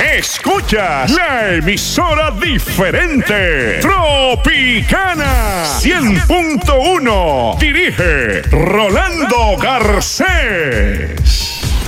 Escuchas la emisora diferente, Tropicana 100.1. Dirige Rolando Garcés.